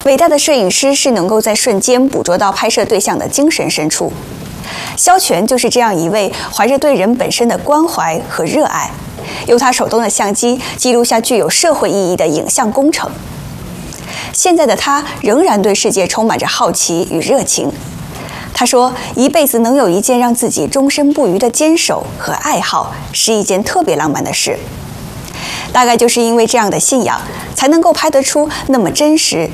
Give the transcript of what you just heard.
伟大的摄影师是能够在瞬间捕捉到拍摄对象的精神深处。萧全就是这样一位怀着对人本身的关怀和热爱，用他手中的相机记录下具有社会意义的影像工程。现在的他仍然对世界充满着好奇与热情。他说，一辈子能有一件让自己终身不渝的坚守和爱好，是一件特别浪漫的事。大概就是因为这样的信仰，才能够拍得出那么真实